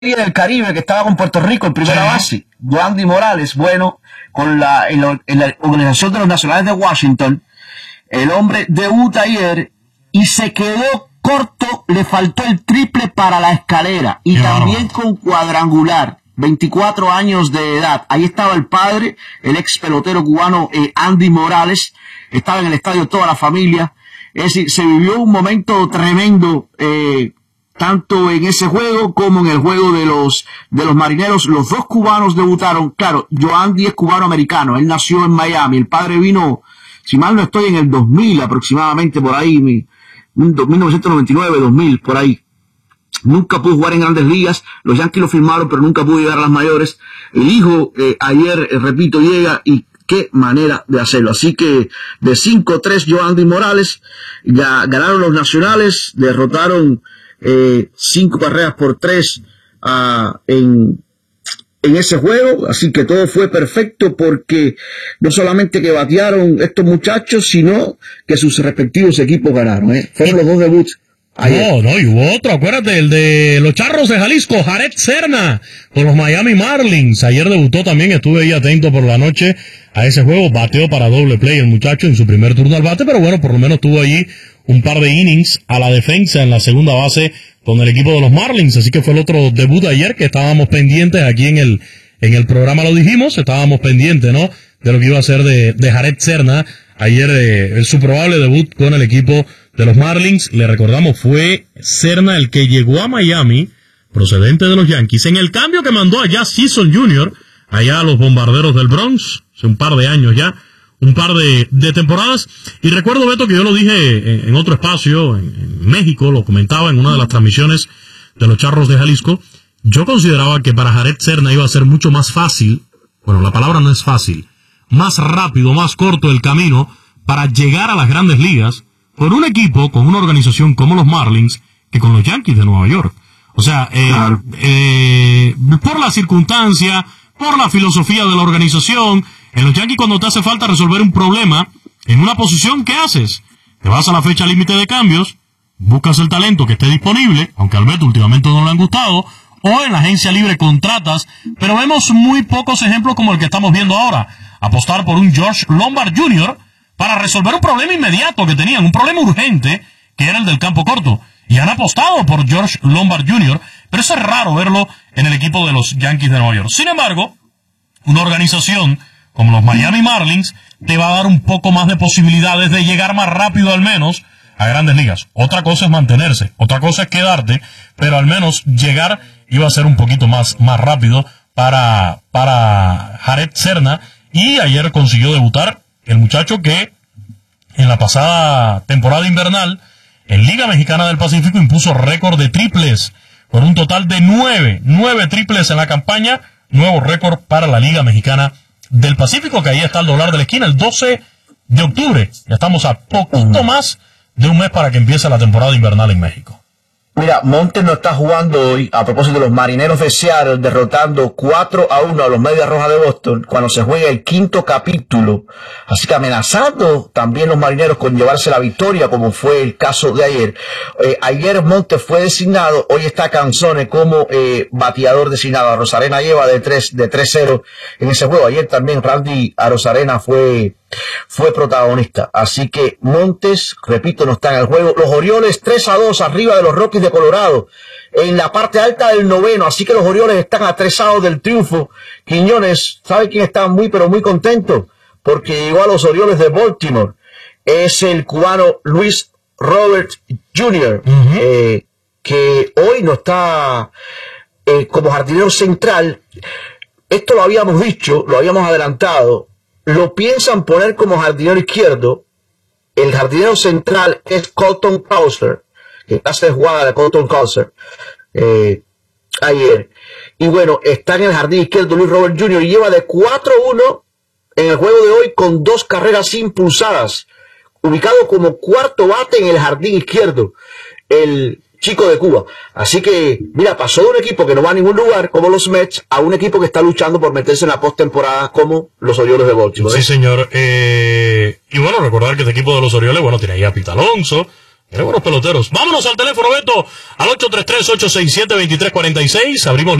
del Caribe, que estaba con Puerto Rico en primera base, Yoandy Morales, bueno, en la Organización de los Nacionales de Washington, el hombre debuta ayer y se quedó corto, le faltó el triple para la escalera, y también con cuadrangular, 24 años de edad. Ahí estaba el padre, el ex pelotero cubano Andy Morales, estaba en el estadio toda la familia. Es decir, se vivió un momento tremendo, tanto en ese juego como en el juego de los Marineros. Los dos cubanos debutaron. Claro, Yoandy es cubano-americano, él nació en Miami, el padre vino, si mal no estoy, en el 2000 aproximadamente, por ahí, 1999, 2000, por ahí. Nunca pudo jugar en Grandes Ligas, los Yankees lo firmaron, pero nunca pudo llegar a las mayores. El hijo ayer, repito, llega, y qué manera de hacerlo. Así que de 5-3 Yoandy Morales, ya ganaron los Nacionales, derrotaron 5 carreras por 3 en ese juego, así que todo fue perfecto, porque no solamente que batearon estos muchachos, sino que sus respectivos equipos ganaron, fueron los dos debuts. No, y hubo otro, acuérdate, el de los Charros de Jalisco, Jared Serna, con los Miami Marlins. Ayer debutó también, estuve ahí atento por la noche a ese juego, bateó para doble play el muchacho en su primer turno al bate, pero bueno, por lo menos tuvo allí un par de innings a la defensa en la segunda base con el equipo de los Marlins. Así que fue el otro debut de ayer que estábamos pendientes aquí en el programa, lo dijimos, estábamos pendientes, ¿no?, de lo que iba a ser de Jared Serna ayer, su probable debut con el equipo de los Marlins. Le recordamos, fue Serna el que llegó a Miami, procedente de los Yankees, en el cambio que mandó allá Season Jr., allá a los Bombarderos del Bronx, hace un par de años ya, un par de temporadas. Y recuerdo, Beto, que yo lo dije en otro espacio, en México, lo comentaba en una de las transmisiones de los Charros de Jalisco. Yo consideraba que para Jared Serna iba a ser mucho más fácil, bueno, la palabra no es fácil, más rápido, más corto el camino para llegar a las Grandes Ligas con un equipo, con una organización como los Marlins, que con los Yankees de Nueva York. O sea, por la circunstancia, por la filosofía de la organización, en los Yankees, cuando te hace falta resolver un problema en una posición, ¿qué haces? Te vas a la fecha límite de cambios, buscas el talento que esté disponible, aunque al Beto últimamente no le han gustado, o en la agencia libre contratas, pero vemos muy pocos ejemplos como el que estamos viendo ahora. Apostar por un George Lombard Jr. para resolver un problema inmediato que tenían, un problema urgente, que era el del campo corto. Y han apostado por George Lombard Jr., pero eso es raro verlo en el equipo de los Yankees de Nueva York. Sin embargo, una organización como los Miami Marlins te va a dar un poco más de posibilidades de llegar más rápido, al menos, a Grandes Ligas. Otra cosa es mantenerse, otra cosa es quedarte, pero al menos llegar iba a ser un poquito más rápido para Jared Serna. Y ayer consiguió debutar el muchacho que en la pasada temporada invernal en Liga Mexicana del Pacífico impuso récord de triples con un total de 9 triples en la campaña, nuevo récord para la Liga Mexicana del Pacífico, que ahí está el dólar de la esquina, el 12 de octubre. Ya estamos a poquito más de un mes para que empiece la temporada invernal en México. Mira, Montes no está jugando hoy, a propósito de los Marineros de Seattle, derrotando 4-1 a los Medias Rojas de Boston, cuando se juega el 5º capítulo. Así que amenazando también los Marineros con llevarse la victoria, como fue el caso de ayer. Ayer Montes fue designado, hoy está Canzone como bateador designado. Arozarena lleva de 3-0 en ese juego. Ayer también Randy Arozarena fue protagonista. Así que Montes, repito, no está en el juego. Los Orioles 3-2 arriba de los Rockies de Colorado en la parte alta del noveno. Así que los Orioles están atrasados del triunfo. Quiñones, ¿sabe quién está muy pero muy contento? Porque llegó a los Orioles de Baltimore. Es el cubano Luis Robert Jr., que hoy no está como jardinero central. Esto lo habíamos dicho, lo habíamos adelantado. Lo piensan poner como jardinero izquierdo. El jardinero central es Colton Cowser, que hace jugada de Colton Cowser ayer. Y bueno, está en el jardín izquierdo Luis Robert Jr. y lleva de 4-1 en el juego de hoy con 2 carreras impulsadas. Ubicado como cuarto bate en el jardín izquierdo, el chico de Cuba. Así que, mira, pasó de un equipo que no va a ningún lugar, como los Mets, a un equipo que está luchando por meterse en la postemporada, como los Orioles de Baltimore. Sí, señor. Y bueno, recordar que este equipo de los Orioles, bueno, tiene ahí a Pete Alonso, Tiene buenos peloteros. Vámonos al teléfono, Beto, al 833-867-2346. Abrimos